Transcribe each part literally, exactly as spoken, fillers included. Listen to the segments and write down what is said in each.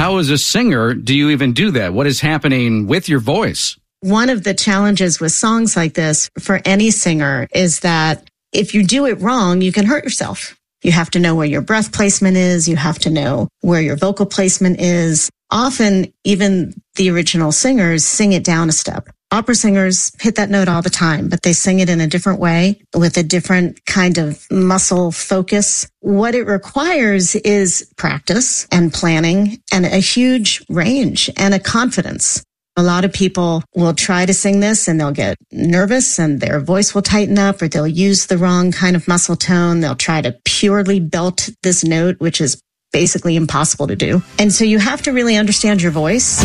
how as a singer do you even do that? What is happening with your voice? One of the challenges with songs like this for any singer is that if you do it wrong, you can hurt yourself. You have to know where your breath placement is. You have to know where your vocal placement is. Often, even the original singers sing it down a step. Opera singers hit that note all the time, but they sing it in a different way with a different kind of muscle focus. What it requires is practice and planning and a huge range and a confidence. A lot of people will try to sing this and they'll get nervous and their voice will tighten up, or they'll use the wrong kind of muscle tone. They'll try to purely belt this note, which is basically impossible to do. And so you have to really understand your voice.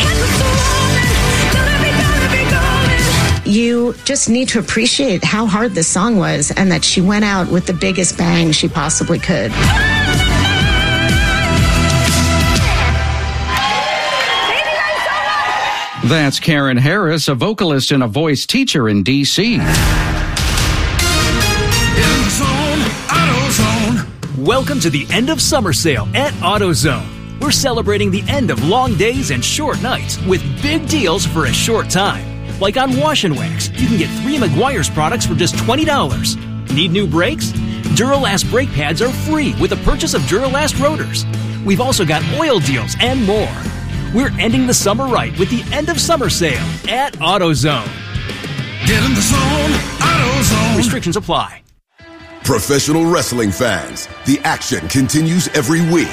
You just need to appreciate how hard this song was and that she went out with the biggest bang she possibly could. That's Karen Harris, a vocalist and a voice teacher in D C Welcome to the end of summer sale at AutoZone. We're celebrating the end of long days and short nights with big deals for a short time. Like on Wash and Wax, you can get three Meguiar's products for just twenty dollars. Need new brakes? Duralast brake pads are free with the purchase of Duralast rotors. We've also got oil deals and more. We're ending the summer right with the end of summer sale at AutoZone. Get in the zone, AutoZone. Restrictions apply. Professional wrestling fans, the action continues every week.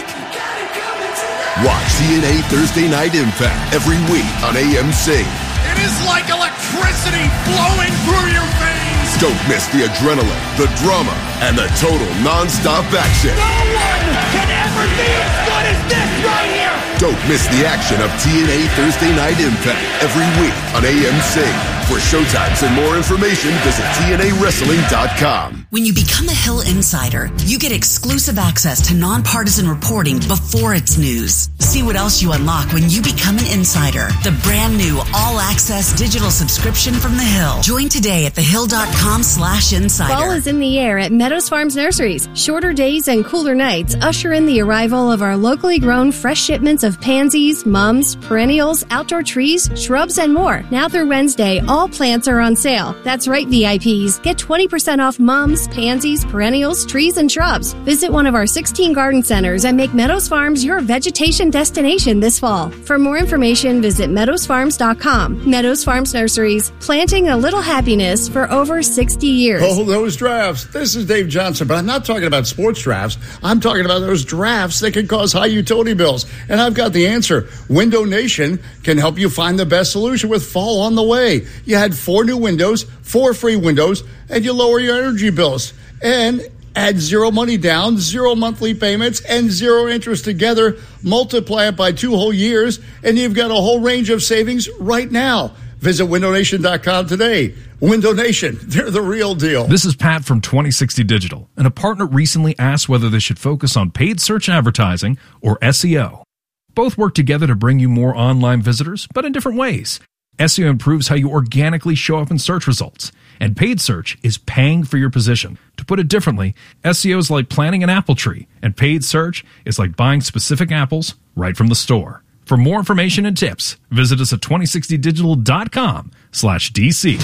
Watch T N A Thursday Night Impact every week on A M C. It is like electricity flowing through your veins. Don't miss the adrenaline, the drama, and the total non-stop action. No one can ever be as good as this right here. Don't miss the action of T N A Thursday Night Impact every week on A M C. For showtimes and more information, visit T N A wrestling dot com. When you become a Hill Insider, you get exclusive access to nonpartisan reporting before it's news. See what else you unlock when you become an insider. The brand new all-access digital subscription from The Hill. Join today at thehill.com slash insider. Fall is in the air at Meadows Farms Nurseries. Shorter days and cooler nights usher in the arrival of our locally grown fresh shipments of pansies, mums, perennials, outdoor trees, shrubs, and more. Now through Wednesday, all plants are on sale. That's right, V I Ps. Get twenty percent off mums, pansies, perennials, trees, and shrubs. Visit one of our sixteen garden centers and make Meadows Farms your vegetation destination this fall. For more information, visit meadows farms dot com. Meadows Farms Nurseries, planting a little happiness for over sixty years. Oh, those drafts. This is Dave Johnson, but I'm not talking about sports drafts. I'm talking about those drafts that can cause high utility bills. And I've got the answer. Window Nation can help you find the best solution with fall on the way. You had four new windows, four free windows, and you lower your energy bills. And add zero money down, zero monthly payments, and zero interest together. Multiply it by two whole years, and you've got a whole range of savings right now. Visit window nation dot com today. Window Nation, they're the real deal. This is Pat from twenty sixty Digital, and a partner recently asked whether they should focus on paid search advertising or S E O. Both work together to bring you more online visitors, but in different ways. S E O improves how you organically show up in search results, and paid search is paying for your position. To put it differently, S E O is like planting an apple tree, and paid search is like buying specific apples right from the store. For more information and tips, visit us at twenty sixty digital dot com slash D C.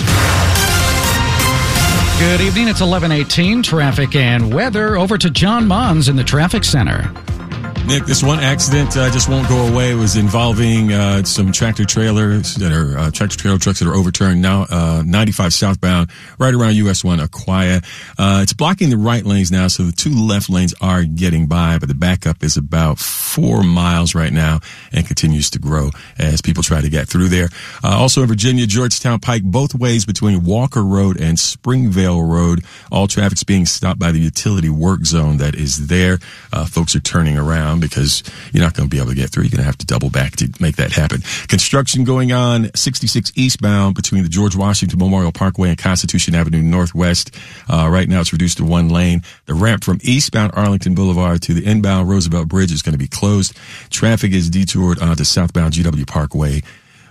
Good evening. It's eleven eighteen. Traffic and weather. Over to John Mons in the traffic center. Nick, this one accident uh, just won't go away. It was involving uh, some tractor trailers that are uh, tractor trailer trucks that are overturned now, uh, ninety-five southbound, right around U S one Aquia. Uh, it's blocking the right lanes now, so the two left lanes are getting by, but the backup is about four miles right now and continues to grow as people try to get through there. Uh, also in Virginia, Georgetown Pike, both ways between Walker Road and Springvale Road. All traffic's being stopped by the utility work zone that is there. Uh, folks are turning around because you're not going to be able to get through. You're going to have to double back to make that happen. Construction going on sixty-six eastbound between the George Washington Memorial Parkway and Constitution Avenue Northwest. Uh, right now it's reduced to one lane. The ramp from eastbound Arlington Boulevard to the inbound Roosevelt Bridge is going to be closed. Traffic is detoured onto southbound G W Parkway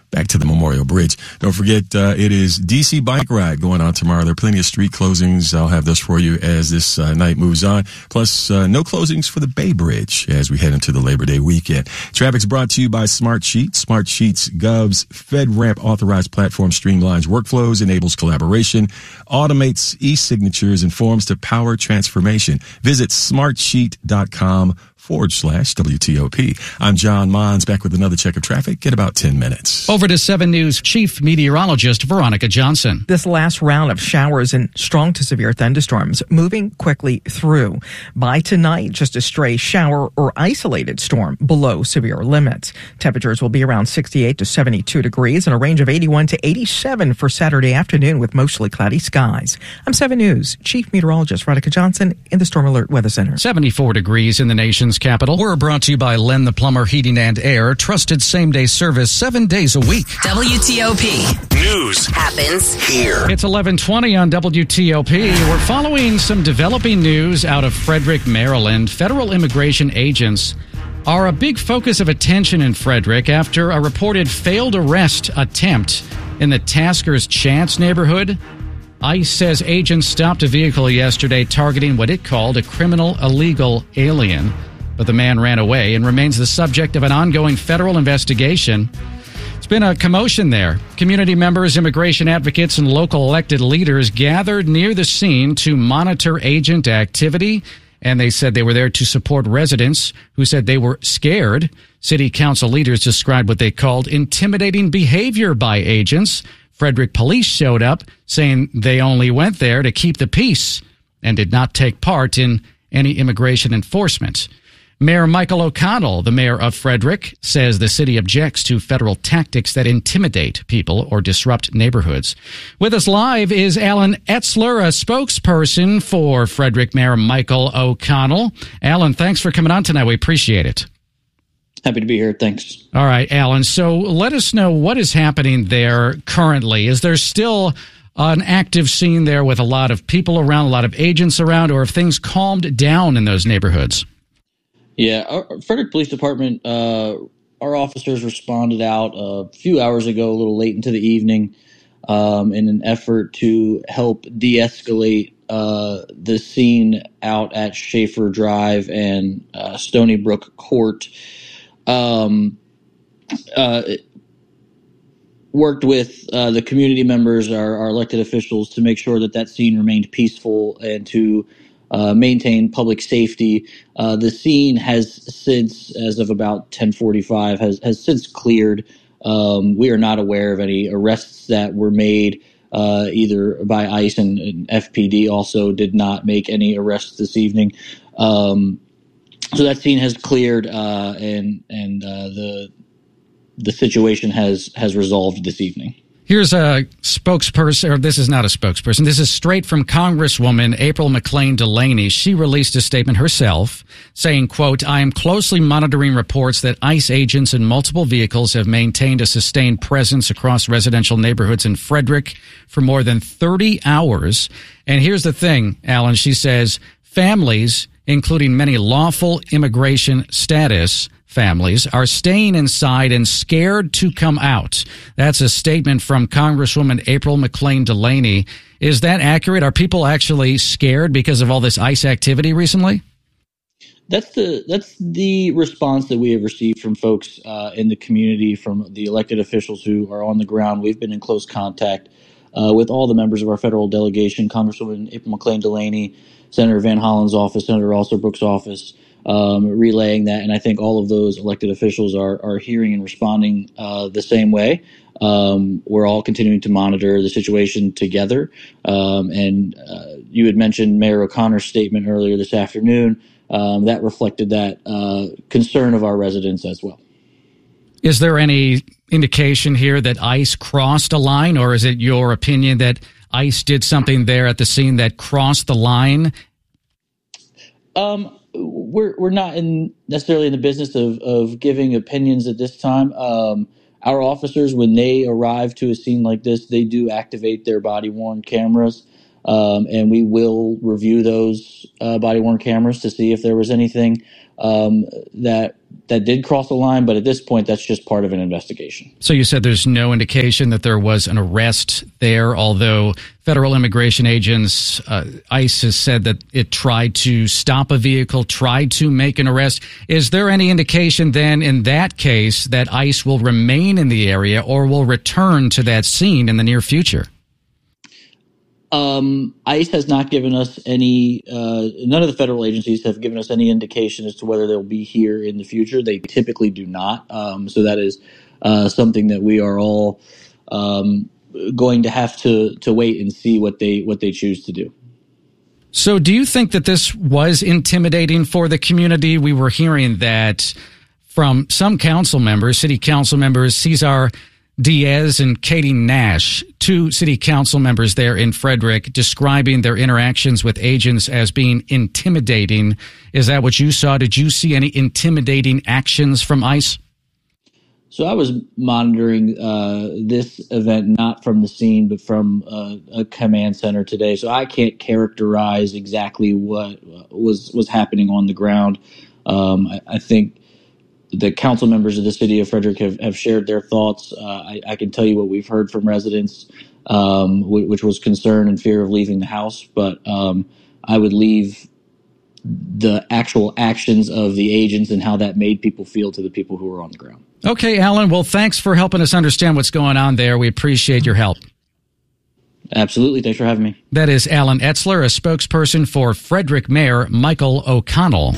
back to the Memorial Bridge. Don't forget, uh, it is D C Bike Ride going on tomorrow. There are plenty of street closings. I'll have this for you as this uh, night moves on. Plus, uh, no closings for the Bay Bridge as we head into the Labor Day weekend. Traffic's brought to you by Smart Sheets. Smart Sheets Gov's FedRAMP authorized platform streamlines workflows, enables collaboration, automates e-signatures, and forms to power transformation. Visit smartsheet.com forward slash W T O P. I'm John Mons, back with another check of traffic in about ten minutes. Over to seven News Chief Meteorologist Veronica Johnson. This last round of showers and strong to severe thunderstorms moving quickly through. By tonight, just a stray shower or isolated storm below severe limits. Temperatures will be around sixty-eight to seventy-two degrees and a range of eighty-one to eighty-seven for Saturday afternoon with mostly cloudy skies. I'm seven News Chief Meteorologist Veronica Johnson in the Storm Alert Weather Center. seventy-four degrees in the nation's capital. We're brought to you by Len the Plumber Heating and Air. Trusted same-day service seven days a week. W T O P. News happens here. It's eleven twenty on W T O P. We're following some developing news out of Frederick, Maryland. Federal immigration agents are a big focus of attention in Frederick after a reported failed arrest attempt in the Taskers Chance neighborhood. ICE says agents stopped a vehicle yesterday targeting what it called a criminal illegal alien. But the man ran away and remains the subject of an ongoing federal investigation. It's been a commotion there. Community members, immigration advocates, and local elected leaders gathered near the scene to monitor agent activity, and they said they were there to support residents who said they were scared. City council leaders described what they called intimidating behavior by agents. Frederick police showed up, saying they only went there to keep the peace and did not take part in any immigration enforcement. Mayor Michael O'Connell, the mayor of Frederick, says the city objects to federal tactics that intimidate people or disrupt neighborhoods. With us live is Alan Etzler, a spokesperson for Frederick Mayor Michael O'Connell. Alan, thanks for coming on tonight. We appreciate it. Happy to be here. Thanks. All right, Alan. So let us know what is happening there currently. Is there still an active scene there with a lot of people around, a lot of agents around, or have things calmed down in those neighborhoods? Yeah, our Frederick Police Department, uh, our officers responded out a few hours ago, a little late into the evening, um, in an effort to help de-escalate uh, the scene out at Schaefer Drive and uh, Stony Brook Court. Um, uh, worked with uh, the community members, our, our elected officials, to make sure that that scene remained peaceful and to Uh, maintain public safety. Uh, the scene has since, as of about ten forty-five, has, has since cleared. Um, we are not aware of any arrests that were made uh, either by ICE, and, and F P D also did not make any arrests this evening. Um, so that scene has cleared, uh, and and uh, the the situation has has resolved this evening. Here's a spokesperson, or this is not a spokesperson. This is straight from Congresswoman April McClain Delaney. She released a statement herself saying, quote, "I am closely monitoring reports that ICE agents in multiple vehicles have maintained a sustained presence across residential neighborhoods in Frederick for more than thirty hours. And here's the thing, Alan, she says, families, including many lawful immigration status families, are staying inside and scared to come out." That's a statement from Congresswoman April McClain Delaney. Is that accurate? Are people actually scared because of all this ICE activity recently? That's the that's the response that we have received from folks uh, in the community, from the elected officials who are on the ground. We've been in close contact uh, with all the members of our federal delegation, Congresswoman April McClain Delaney, Senator Van Hollen's office, Senator Alsterbrook's office, um, relaying that. And I think all of those elected officials are are hearing and responding uh, the same way. Um, we're all continuing to monitor the situation together. Um, and uh, you had mentioned Mayor O'Connor's statement earlier this afternoon. Um, that reflected that uh, concern of our residents as well. Is there any indication here that ICE crossed a line, or is it your opinion that ICE did something there at the scene that crossed the line? Um, we're we're not in necessarily in the business of, of giving opinions at this time. Um, our officers, when they arrive to a scene like this, they do activate their body-worn cameras. Um, and we will review those uh, body-worn cameras to see if there was anything um, that that did cross the line, but at this point, that's just part of an investigation. So you said there's no indication that there was an arrest there, although federal immigration agents, uh, ICE has said that it tried to stop a vehicle, tried to make an arrest. Is there any indication then in that case that ICE will remain in the area or will return to that scene in the near future? Um, ICE has not given us any, uh, none of the federal agencies have given us any indication as to whether they'll be here in the future. They typically do not. Um, so that is uh, something that we are all um, going to have to, to wait and see what they what they choose to do. So do you think that this was intimidating for the community? We were hearing that from some council members, city council members, Cesar Diaz and Katie Nash, two city council members there in Frederick, describing their interactions with agents as being intimidating. Is that what you saw? Did you see any intimidating actions from ICE? So I was monitoring uh, this event not from the scene, but from uh, a command center today. So I can't characterize exactly what was was happening on the ground. Um, I, I think the council members of the city of Frederick have, have shared their thoughts. Uh, I, I can tell you what we've heard from residents, um, w- which was concern and fear of leaving the house. But um, I would leave the actual actions of the agents and how that made people feel to the people who were on the ground. Okay, Alan. Well, thanks for helping us understand what's going on there. We appreciate your help. Absolutely. Thanks for having me. That is Alan Etzler, a spokesperson for Frederick Mayor Michael O'Connell.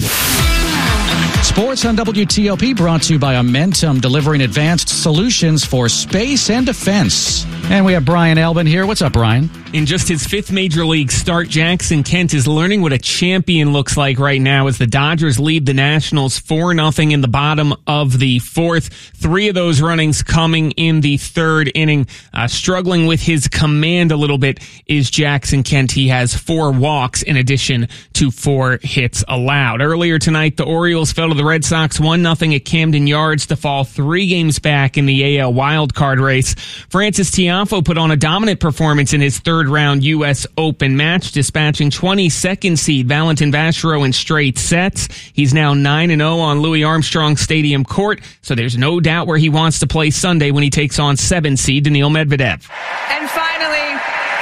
Sports on W T O P brought to you by Amentum, delivering advanced solutions for space and defense. And we have Brian Albin here. What's up, Brian? In just his fifth major league start, Jackson Kent is learning what a champion looks like right now as the Dodgers lead the Nationals four nothing in the bottom of the fourth. Three of those runnings coming in the third inning. Uh, struggling with his command a little bit is Jackson Kent. He has four walks in addition to four hits allowed. Earlier tonight, the Orioles fell to the Red Sox one nothing at Camden Yards to fall three games back in the A L wildcard race. Francis Tiafoe put on a dominant performance in his third round U S Open match, dispatching twenty-second seed Valentin Vachereau in straight sets. He's now nine and oh on Louis Armstrong Stadium court, so there's no doubt where he wants to play Sunday when he takes on seven seed Daniil Medvedev. And finally,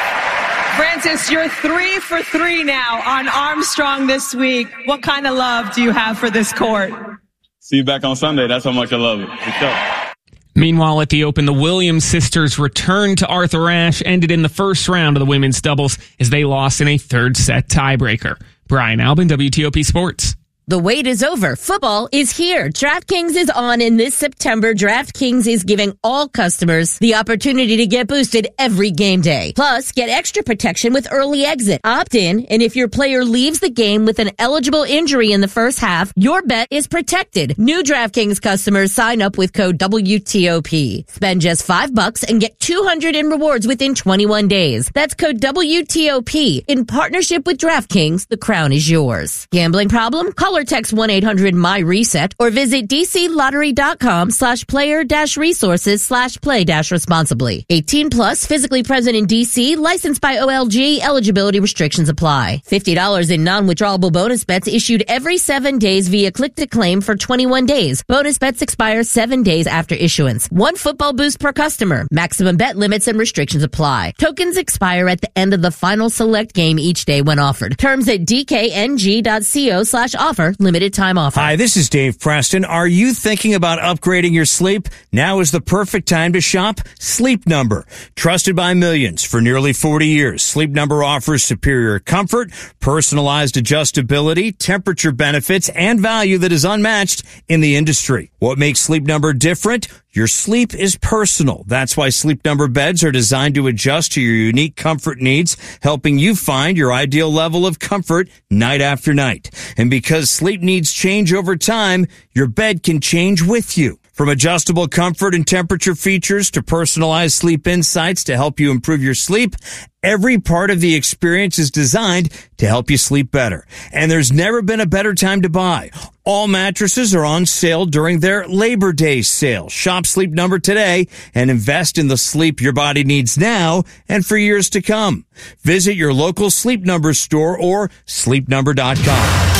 Francis, you're three for three now on Armstrong this week. What kind of love do you have for this court? See you back on Sunday. That's how much I love it. Let's go. Meanwhile, at the Open, the Williams sisters' return to Arthur Ashe ended in the first round of the women's doubles as they lost in a third set tiebreaker. Brian Albin, W T O P Sports. The wait is over. Football is here. DraftKings is on, and this September, DraftKings is giving all customers the opportunity to get boosted every game day. Plus, get extra protection with early exit. Opt in, and if your player leaves the game with an eligible injury in the first half, your bet is protected. New DraftKings customers sign up with code W T O P. Spend just five bucks and get two hundred in rewards within twenty-one days. That's code W T O P. In partnership with DraftKings, the crown is yours. Gambling problem? Call or text one eight hundred M Y RESET or visit dclottery.com slash player dash resources slash play dash responsibly. eighteen plus, physically present in D C, licensed by O L G, eligibility restrictions apply. fifty dollars in non-withdrawable bonus bets issued every seven days via click to claim for twenty-one days. Bonus bets expire seven days after issuance. One football boost per customer. Maximum bet limits and restrictions apply. Tokens expire at the end of the final select game each day when offered. Terms at dkng.co slash offer. Limited time offer. Hi, this is Dave Preston. Are you thinking about upgrading your sleep? Now is the perfect time to shop Sleep Number. Trusted by millions for nearly forty years, Sleep Number offers superior comfort, personalized adjustability, temperature benefits, and value that is unmatched in the industry. What makes Sleep Number different? Your sleep is personal. That's why Sleep Number beds are designed to adjust to your unique comfort needs, helping you find your ideal level of comfort night after night. And because sleep needs change over time, your bed can change with you. From adjustable comfort and temperature features to personalized sleep insights to help you improve your sleep, every part of the experience is designed to help you sleep better. And there's never been a better time to buy. All mattresses are on sale during their Labor Day sale. Shop Sleep Number today and invest in the sleep your body needs now and for years to come. Visit your local Sleep Number store or sleep number dot com.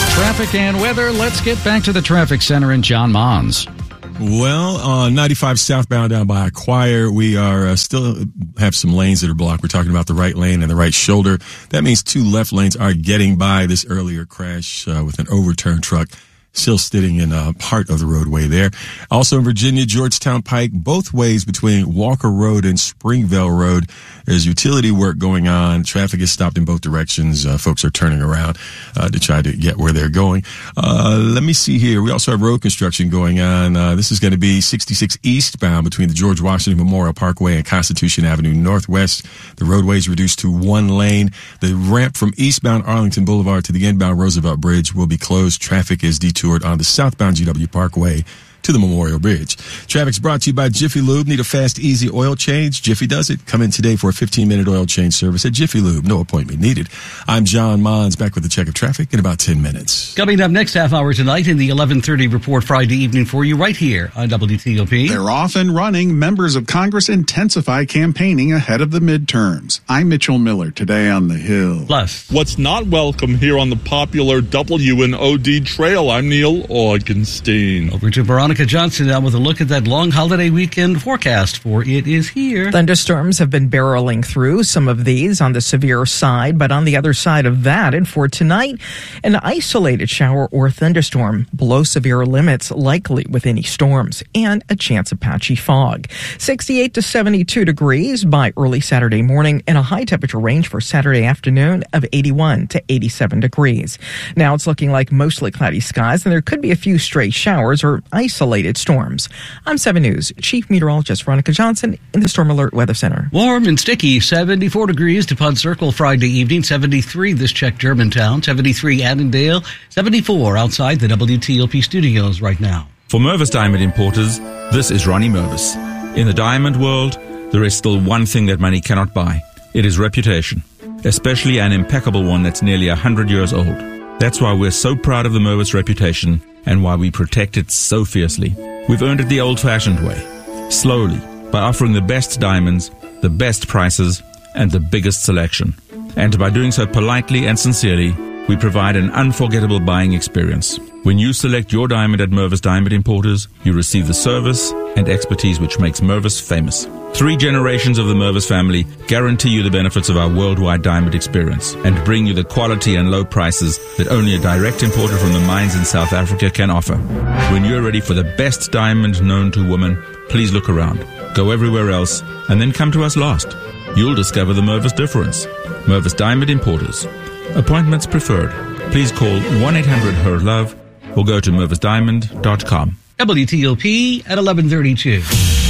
Traffic and weather. Let's get back to the traffic center in John Mons. Well, on ninety-five southbound down by Acquire, we are uh, still have some lanes that are blocked. We're talking about the right lane and the right shoulder. That means two left lanes are getting by this earlier crash uh, with an overturned truck still sitting in a part of the roadway there. Also in Virginia, Georgetown Pike, both ways between Walker Road and Springvale Road. There's utility work going on. Traffic is stopped in both directions. Uh, folks are turning around uh, to try to get where they're going. Uh, let me see here. We also have road construction going on. Uh, this is going to be sixty-six eastbound between the George Washington Memorial Parkway and Constitution Avenue Northwest. The roadway is reduced to one lane. The ramp from eastbound Arlington Boulevard to the inbound Roosevelt Bridge will be closed. Traffic is detoured on the southbound G W Parkway to the Memorial Bridge. Traffic's brought to you by Jiffy Lube. Need a fast, easy oil change? Jiffy does it. Come in today for a fifteen-minute oil change service at Jiffy Lube. No appointment needed. I'm John Mons, back with a check of traffic in about ten minutes. Coming up next half hour tonight in the eleven thirty report Friday evening for you right here on W T O P. They're off and running. Members of Congress intensify campaigning ahead of the midterms. I'm Mitchell Miller, today on the Hill. Plus, what's not welcome here on the popular W and O D Trail? I'm Neil Augenstein. Over to Veronica Johnson now with a look at that long holiday weekend forecast, for it is here. Thunderstorms have been barreling through, some of these on the severe side, but on the other side of that, and for tonight, an isolated shower or thunderstorm below severe limits likely with any storms, and a chance of patchy fog. sixty-eight to seventy-two degrees by early Saturday morning, and a high temperature range for Saturday afternoon of eighty-one to eighty-seven degrees. Now it's looking like mostly cloudy skies, and there could be a few stray showers or isolated storms. I'm seven News Chief Meteorologist Veronica Johnson in the Storm Alert Weather Center. Warm and sticky, seventy-four degrees to Pond Circle Friday evening, seventy-three this check Germantown, seventy-three Annandale, seventy-four outside the W T O P studios right now. For Mervis Diamond Importers, this is Ronnie Mervis. In the diamond world, there is still one thing that money cannot buy. It is reputation, especially an impeccable one that's nearly one hundred years old. That's why we're so proud of the Mervis reputation and why we protect it so fiercely. We've earned it the old-fashioned way, slowly, by offering the best diamonds, the best prices, and the biggest selection. And by doing so politely and sincerely, we provide an unforgettable buying experience. When you select your diamond at Mervis Diamond Importers, you receive the service and expertise which makes Mervis famous. Three generations of the Mervis family guarantee you the benefits of our worldwide diamond experience and bring you the quality and low prices that only a direct importer from the mines in South Africa can offer. When you're ready for the best diamond known to woman, please look around. Go everywhere else and then come to us last. You'll discover the Mervis difference. Mervis Diamond Importers. Appointments preferred. Please call one eight hundred H E R Love or go to mervis diamond dot com. W T O P at eleven thirty-two.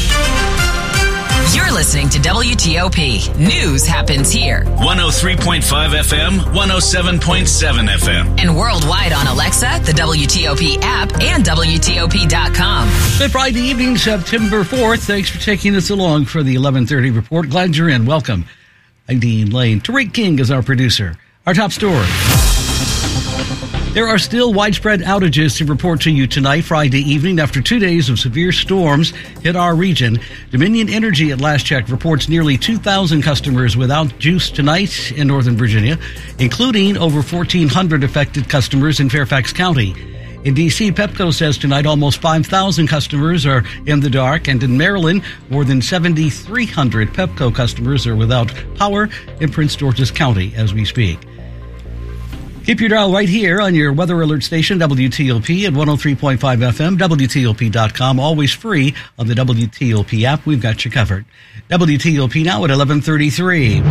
You're listening to W T O P. News happens here. one oh three point five F M, one oh seven point seven F M. And worldwide on Alexa, the W T O P app, and W T O P dot com. Good Friday evening, September fourth. Thanks for taking us along for the eleven thirty report. Glad you're in. Welcome. I'm Dean Lane. Tariq King is our producer. Our top story. There are still widespread outages to report to you tonight, Friday evening, after two days of severe storms hit our region. Dominion Energy at last check reports nearly two thousand customers without juice tonight in Northern Virginia, including over fourteen hundred affected customers in Fairfax County. In D C, Pepco says tonight almost five thousand customers are in the dark, and in Maryland, more than seven thousand three hundred Pepco customers are without power in Prince George's County as we speak. Keep your dial right here on your weather alert station, W T O P at one oh three point five F M, W T O P dot com, always free on the W T O P app. We've got you covered. W T O P now at eleven thirty-three.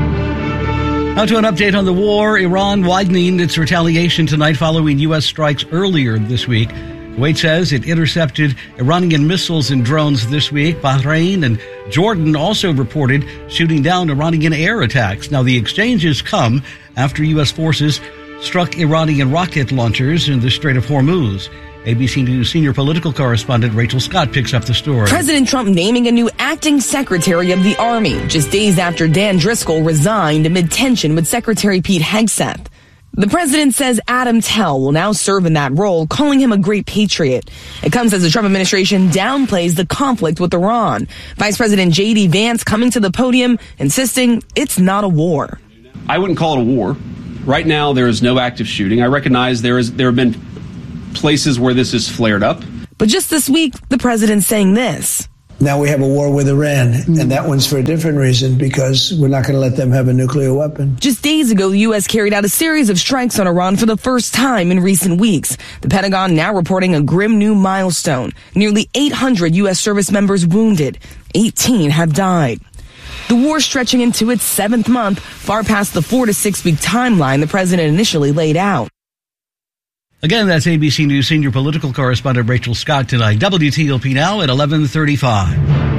Now to an update on the war. Iran widening its retaliation tonight following U S strikes earlier this week. Kuwait says it intercepted Iranian missiles and drones this week. Bahrain and Jordan also reported shooting down Iranian air attacks. Now the exchanges come after U S forces struck Iranian rocket launchers in the Strait of Hormuz. A B C News senior political correspondent Rachel Scott picks up the story. President Trump naming a new acting secretary of the Army just days after Dan Driscoll resigned amid tension with Secretary Pete Hegseth. The president says Adam Tell will now serve in that role, calling him a great patriot. It comes as the Trump administration downplays the conflict with Iran. Vice President J D Vance coming to the podium, insisting it's not a war. I wouldn't call it a war. Right now, there is no active shooting. I recognize there is there have been places where this has flared up. But just this week, the president's saying this. Now we have a war with Iran, and that one's for a different reason, because we're not going to let them have a nuclear weapon. Just days ago, the U S carried out a series of strikes on Iran for the first time in recent weeks. The Pentagon now reporting a grim new milestone. Nearly eight hundred U S service members wounded. eighteen have died. The war stretching into its seventh month, far past the four to six week timeline the president initially laid out. Again, that's A B C News senior political correspondent Rachel Scott tonight. W T O P now at eleven thirty-five.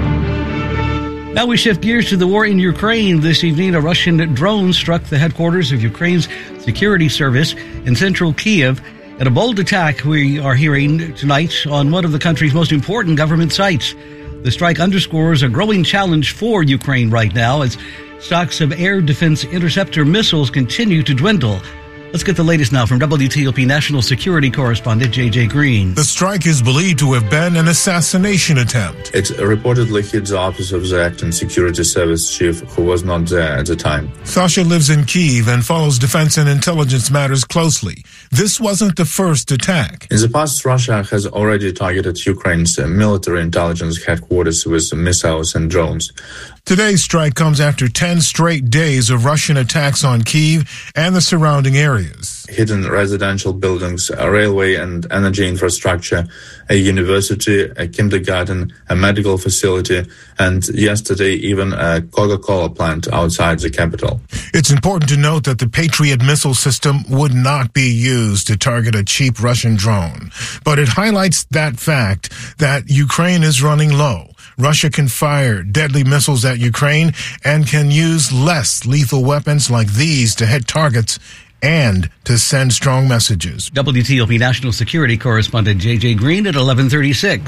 Now we shift gears to the war in Ukraine. This evening, a Russian drone struck the headquarters of Ukraine's security service in central Kyiv. In a bold attack we are hearing tonight on one of the country's most important government sites. The strike underscores a growing challenge for Ukraine right now as stocks of air defense interceptor missiles continue to dwindle. Let's get the latest now from W T O P national security correspondent J J Green. The strike is believed to have been an assassination attempt. It reportedly hit the office of the acting security service chief, who was not there at the time. Sasha lives in Kyiv and follows defense and intelligence matters closely. This wasn't the first attack. In the past, Russia has already targeted Ukraine's military intelligence headquarters with missiles and drones. Today's strike comes after ten straight days of Russian attacks on Kyiv and the surrounding areas. Hidden residential buildings, a railway and energy infrastructure, a university, a kindergarten, a medical facility, and yesterday even a Coca-Cola plant outside the capital. It's important to note that the Patriot missile system would not be used to target a cheap Russian drone. But it highlights that fact that Ukraine is running low. Russia can fire deadly missiles at Ukraine and can use less lethal weapons like these to hit targets and to send strong messages. W T O P national security correspondent J J Green at eleven thirty-six.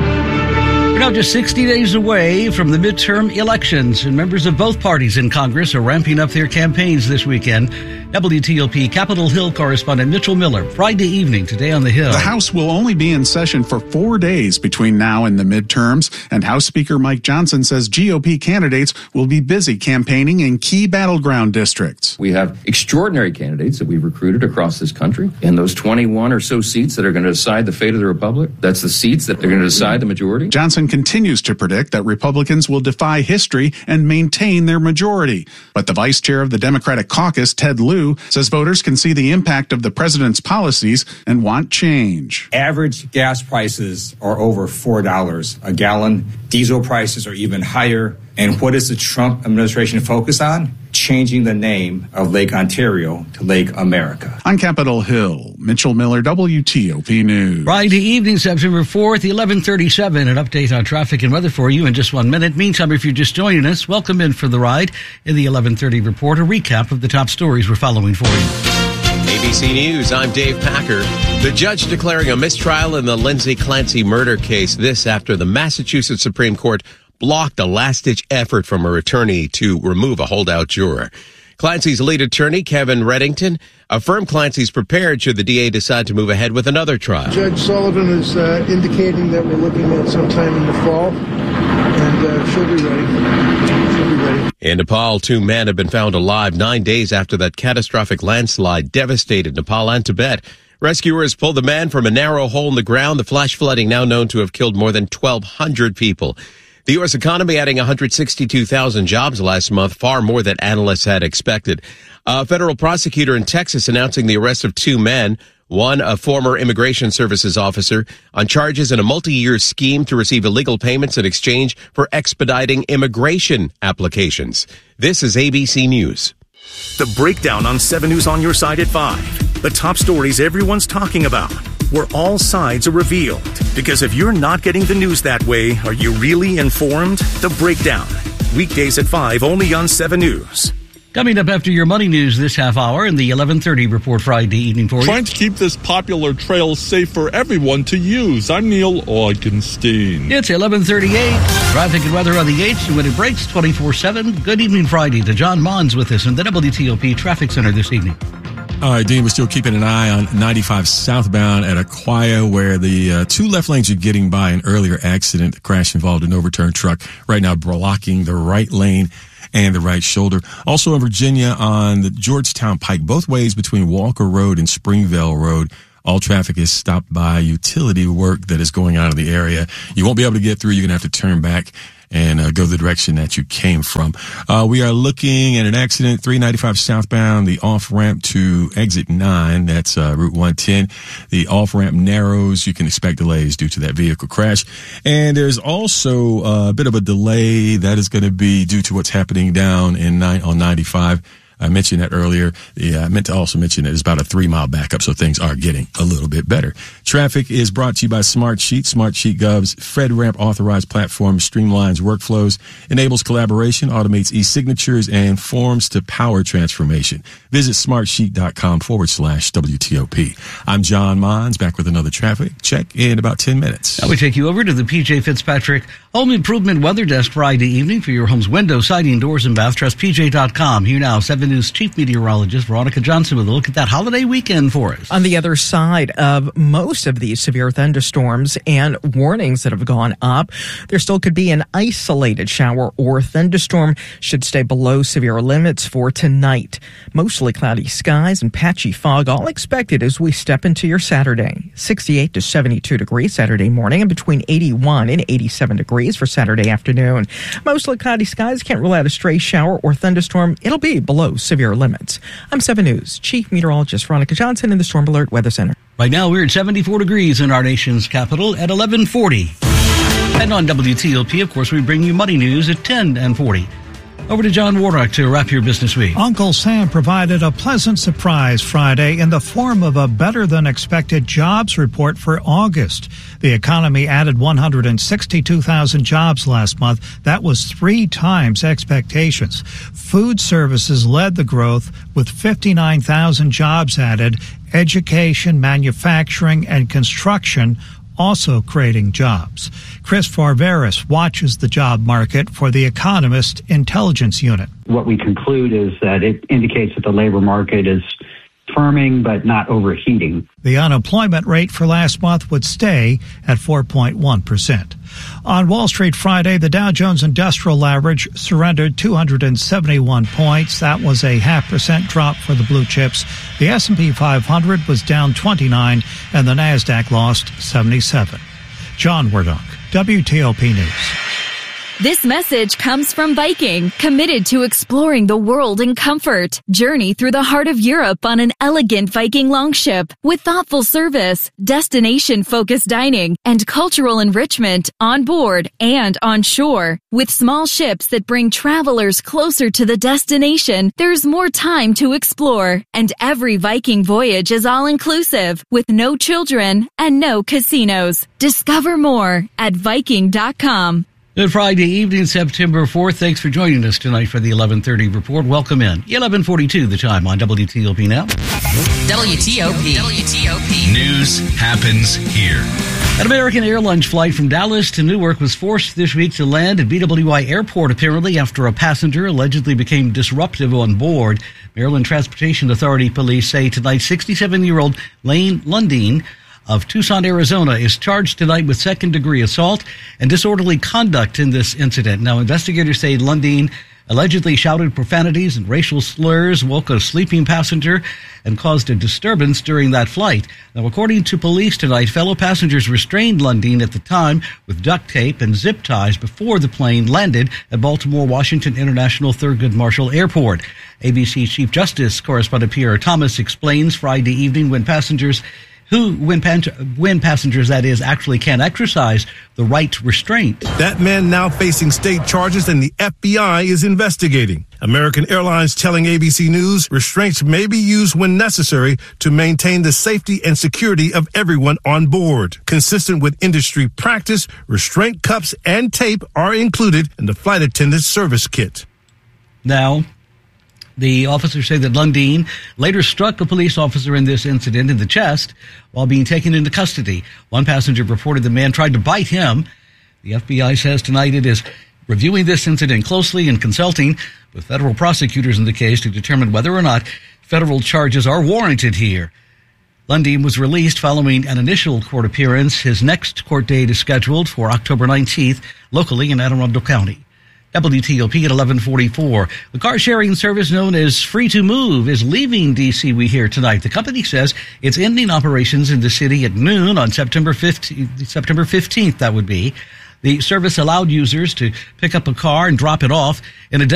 We're now just sixty days away from the midterm elections, and members of both parties in Congress are ramping up their campaigns this weekend. W T O P Capitol Hill correspondent Mitchell Miller, Friday evening today on the Hill. The House will only be in session for four days between now and the midterms, and House Speaker Mike Johnson says G O P candidates will be busy campaigning in key battleground districts. We have extraordinary candidates that we've recruited across this country, and those twenty-one or so seats that are going to decide the fate of the Republic, that's the seats that are going to decide the majority. Johnson continues to predict that Republicans will defy history and maintain their majority. But the vice chair of the Democratic caucus, Ted Lieu, says voters can see the impact of the president's policies and want change. Average gas prices are over four dollars a gallon. Diesel prices are even higher. And what does the Trump administration focus on? Changing the name of Lake Ontario to Lake America. On Capitol Hill, Mitchell Miller, W T O P News. Friday evening, September fourth, eleven thirty-seven. An update on traffic and weather for you in just one minute. Meantime, if you're just joining us, welcome in for the ride. In the eleven thirty report, a recap of the top stories we're following for you. A B C News, I'm Dave Packer. The judge declaring a mistrial in the Lindsay Clancy murder case. This after the Massachusetts Supreme Court blocked a last-ditch effort from her attorney to remove a holdout juror. Clancy's lead attorney, Kevin Reddington, affirmed Clancy's prepared should the D A decide to move ahead with another trial. Judge Sullivan is uh, indicating that we're looking at sometime in the fall, and uh, she'll be ready. She'll be ready. In Nepal, two men have been found alive nine days after that catastrophic landslide devastated Nepal and Tibet. Rescuers pulled the man from a narrow hole in the ground, the flash flooding now known to have killed more than twelve hundred people. The U S economy adding one hundred sixty-two thousand jobs last month, far more than analysts had expected. A federal prosecutor in Texas announcing the arrest of two men, one a former Immigration Services officer, on charges in a multi-year scheme to receive illegal payments in exchange for expediting immigration applications. This is A B C News. The Breakdown on seven News on your side at five. The top stories everyone's talking about, where all sides are revealed. Because if you're not getting the news that way, are you really informed? The Breakdown. Weekdays at five, only on seven News. Coming up after your money news this half hour in the eleven thirty report Friday evening for you. Trying to keep this popular trail safe for everyone to use. I'm Neil Augenstein. It's eleven thirty-eight. Traffic and weather on the eighth. When it breaks twenty-four seven. Good evening Friday to John Mons with us in the W T O P Traffic Center this evening. All right, Dean, we're still keeping an eye on ninety-five southbound at Aquia, where the uh, two left lanes are getting by an earlier accident. The crash involved an overturned truck, right now blocking the right lane and the right shoulder. Also in Virginia on the Georgetown Pike, both ways between Walker Road and Springvale Road. All traffic is stopped by utility work that is going on in the area. You won't be able to get through. You're going to have to turn back and uh, go the direction that you came from. Uh, we are looking at an accident, three ninety-five southbound, the off-ramp to exit nine. That's uh, Route one ten. The off-ramp narrows. You can expect delays due to that vehicle crash. And there's also uh, a bit of a delay that is going to be due to what's happening down in nine on ninety-five. I mentioned that earlier. Yeah, I meant to also mention that it's about a three mile backup, so things are getting a little bit better. Traffic is brought to you by Smartsheet. Smartsheet Gov's FedRAMP authorized platform streamlines workflows, enables collaboration, automates e-signatures, and forms to power transformation. Visit smartsheet.com forward slash WTOP. I'm John Mons, back with another traffic check in about ten minutes. Now we take you over to the P J Fitzpatrick Home Improvement Weather Desk Friday evening for your home's window, siding, doors, and bath. Trust P J dot com. Here now, seven News Chief Meteorologist Veronica Johnson with a look at that holiday weekend for us. On the other side of most of these severe thunderstorms and warnings that have gone up, there still could be an isolated shower or thunderstorm. Should stay below severe limits for tonight. Mostly cloudy skies and patchy fog, all expected as we step into your Saturday. sixty-eight to seventy-two degrees Saturday morning and between eighty-one and eighty-seven degrees for Saturday afternoon. Mostly cloudy skies, can't rule out a stray shower or thunderstorm. It'll be below severe limits. I'm seven News Chief Meteorologist Veronica Johnson in the Storm Alert Weather Center. Right now we're at seventy-four degrees in our nation's capital at eleven forty. And on W T O P, of course, we bring you money news at ten and forty. Over to John Warnock to wrap your business week. Uncle Sam provided a pleasant surprise Friday in the form of a better-than-expected jobs report for August. The economy added one hundred sixty-two thousand jobs last month. That was three times expectations. Food services led the growth with fifty-nine thousand jobs added. Education, manufacturing, and construction also creating jobs. Chris Farveris watches the job market for the Economist Intelligence Unit. What we conclude is that it indicates that the labor market is firming but not overheating. The unemployment rate for last month would stay at four point one percent. On Wall Street Friday, the Dow Jones Industrial Average surrendered two hundred seventy-one points. That was a half percent drop for the blue chips. The S and P five hundred was down twenty-nine, and the NASDAQ lost seventy-seven. John Warnock, W T O P News. This message comes from Viking, committed to exploring the world in comfort. Journey through the heart of Europe on an elegant Viking longship with thoughtful service, destination-focused dining, and cultural enrichment on board and on shore. With small ships that bring travelers closer to the destination, there's more time to explore. And every Viking voyage is all-inclusive, with no children and no casinos. Discover more at Viking dot com. Good Friday evening, September fourth. Thanks for joining us tonight for the eleven thirty report. Welcome in. eleven forty-two the time on W T O P now. W T O P. W T O P. News happens here. An American Airlines flight from Dallas to Newark was forced this week to land at B W I Airport, apparently after a passenger allegedly became disruptive on board. Maryland Transportation Authority police say tonight sixty-seven-year-old Lane Lundeen of Tucson, Arizona, is charged tonight with second-degree assault and disorderly conduct in this incident. Now, investigators say Lundeen allegedly shouted profanities and racial slurs, woke a sleeping passenger, and caused a disturbance during that flight. Now, according to police tonight, fellow passengers restrained Lundeen at the time with duct tape and zip ties before the plane landed at Baltimore Washington International Thurgood Marshall Airport. A B C Chief Justice correspondent Pierre Thomas explains Friday evening when passengers who, when, pan- when passengers, that is, actually can exercise the right to restraint. That man now facing state charges and the F B I is investigating. American Airlines telling A B C News restraints may be used when necessary to maintain the safety and security of everyone on board. Consistent with industry practice, restraint cups and tape are included in the flight attendant's service kit. Now, the officers say that Lundeen later struck a police officer in this incident in the chest while being taken into custody. One passenger reported the man tried to bite him. The F B I says tonight it is reviewing this incident closely and consulting with federal prosecutors in the case to determine whether or not federal charges are warranted here. Lundeen was released following an initial court appearance. His next court date is scheduled for October nineteenth, locally in Anne Arundel County. W T O P at eleven forty-four. The car-sharing service known as Free to Move is leaving D C, we hear tonight. The company says it's ending operations in the city at noon on September fifteenth, September fifteenth, that would be. The service allowed users to pick up a car and drop it off in a